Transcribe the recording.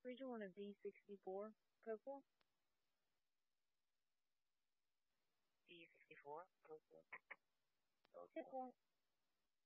Did you want a B64 purple? B64 purple. Hit one.